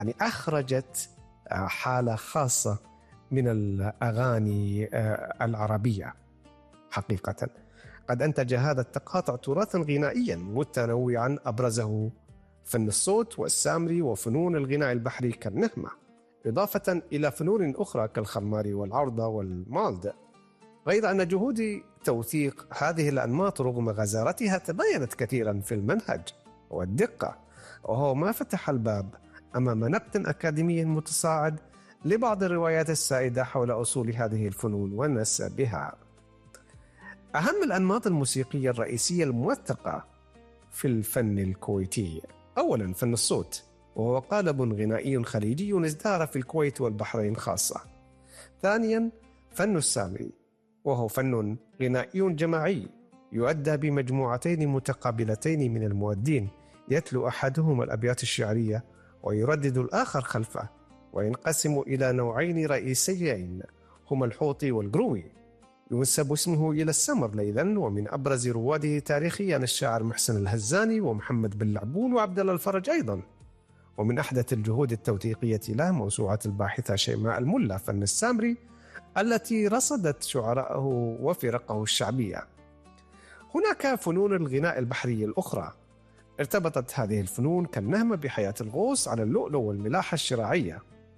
يعني أخرجت حالة خاصة من الأغاني العربية حقيقة. قد أنتج هذا التقاطع تراثا غنائيا متنوعا أبرزه فن الصوت والسامري وفنون الغناء البحري كالنغمة، إضافة إلى فنون أخرى كالخماري والعرضة والمالد. غير أن جهود توثيق هذه الأنماط رغم غزارتها تباينت كثيرا في المنهج والدقة، وهو ما فتح الباب أمام نقد أكاديمي متصاعد لبعض الروايات السائدة حول أصول هذه الفنون ونسبها. أهم الأنماط الموسيقية الرئيسية الموثقة في الفن الكويتي: أولاً فن الصوت، وهو قالب غنائي خليجي ازدهر في الكويت والبحرين خاصة. ثانياً فن السامري، وهو فن غنائي جماعي يؤدى بمجموعتين متقابلتين من المؤدين، يتلو أحدهما الأبيات الشعرية ويردد الآخر خلفه، وينقسم إلى نوعين رئيسيين هما الحوطي والقروي. ينسب اسمه إلى السمر ليلا، ومن أبرز رواده تاريخيا الشاعر محسن الهزاني ومحمد بن لعبون وعبد الله الفرج أيضا. ومن أحدث الجهود التوثيقية له موسوعة الباحثة شيماء الملا فن السامري، التي رصدت شعراءه وفرقه الشعبية. هناك فنون الغناء البحري الأخرى. ارتبطت هذه الفنون كالنهم بحياة الغوص على اللؤلؤ والملاحة الشراعية،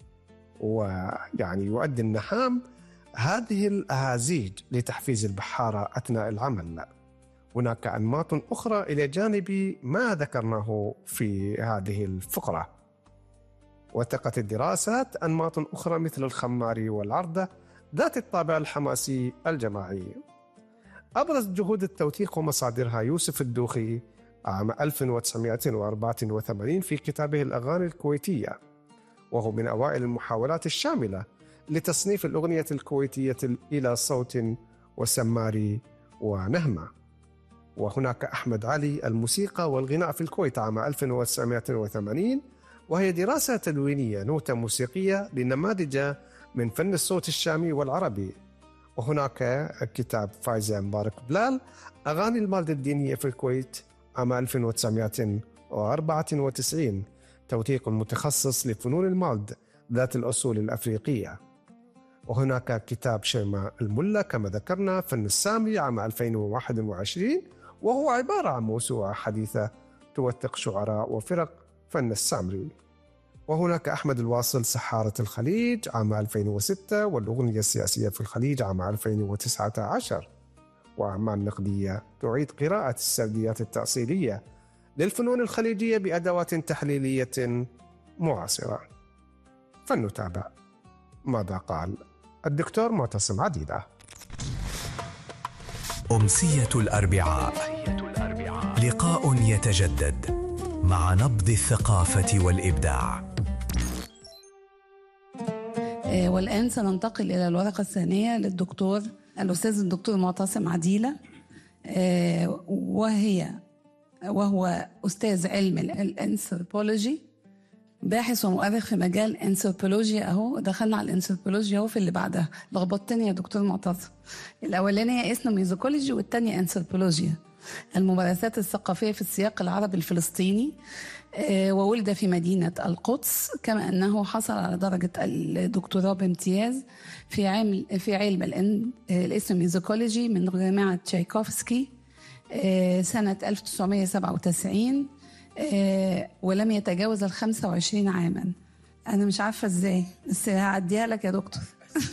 ويعني يؤدي النهام هذه الأهازيج لتحفيز البحارة أثناء العمل. هناك أنماط أخرى إلى جانب ما ذكرناه في هذه الفقرة. وثقت الدراسات أنماط أخرى مثل الخماري والعرضة ذات الطابع الحماسي الجماعي. أبرز جهود التوثيق ومصادرها يوسف الدوخي عام 1984 في كتابه الأغاني الكويتية، وهو من أوائل المحاولات الشاملة لتصنيف الأغنية الكويتية إلى صوت وسماري ونهمة. وهناك أحمد علي الموسيقى والغناء في الكويت عام 1980، وهي دراسة تدوينية نوتة موسيقية لنماذج من فن الصوت الشامي والعربي. وهناك كتاب فايزة مبارك بلال أغاني المالد الدينية في الكويت عام 1994، توثيق متخصص لفنون المالد ذات الأصول الأفريقية. وهناك كتاب شيماء الملا كما ذكرنا فن السامري عام 2021، وهو عبارة عن موسوعة حديثة توثق شعراء وفرق فن السامري. وهناك أحمد الواصل سحارة الخليج عام 2006، والأغنية السياسية في الخليج عام 2019، وأعمال نقدية تعيد قراءة السرديات التأصيلية للفنون الخليجية بأدوات تحليلية معاصرة. فلنتابع ماذا قال الدكتور معتصم عديلة. أمسية الأربعاء، لقاء يتجدد مع نبض الثقافة والإبداع. والآن سننتقل إلى الورقة الثانية للدكتور الأستاذ الدكتور معتصم عديلة، وهو أستاذ علم الأنثروبولوجي، باحث ومؤرخ في مجال الأنثروبولوجيا. أهو دخلنا على الأنثروبولوجيا أهو في اللي بعدها، لخبطتني يا دكتور معتصم. الأولانية إثنوميوزيكولوجي والتانية أنثروبولوجيا، الممارسات الثقافية في السياق العربي الفلسطيني. وولد في مدينة القدس، كما أنه حصل على درجة الدكتوراه بامتياز في علم الإثنوميوزيكولوجي من جامعة تشايكوفسكي سنة 1997، ولم يتجاوز 25 عاما. أنا مش عارفة إزاي، بس هعديها لك يا دكتور.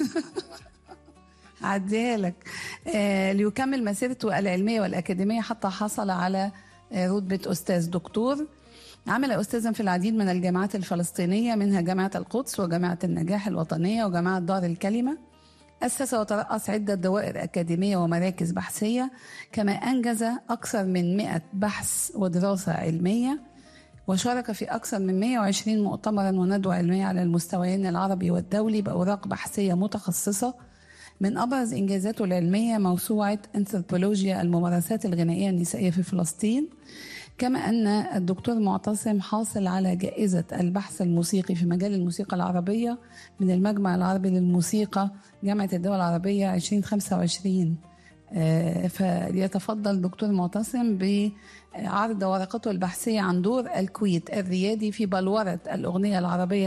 هعديها لك. ليكمل مسيرته العلمية والأكاديمية حتى حصل على رتبة أستاذ دكتور. عمل أستاذا في العديد من الجامعات الفلسطينية، منها جامعة القدس وجامعة النجاح الوطنية وجامعة دار الكلمة. أسس وترأس عدة دوائر أكاديمية ومراكز بحثية، كما أنجز أكثر من 100 بحث ودراسة علمية، وشارك في أكثر من 120 مؤتمرا وندوة علمية على المستويين العربي والدولي بأوراق بحثية متخصصة. من أبرز إنجازاته العلمية موسوعة أنثروبولوجيا الممارسات الغنائية النسائية في فلسطين. كما أن الدكتور معتصم حاصل على جائزة البحث الموسيقي في مجال الموسيقى العربية من المجمع العربي للموسيقى جامعة الدول العربية 2025. فليتفضل دكتور معتصم بعرض ورقته البحثية عن دور الكويت الريادي في بلورة الأغنية العربية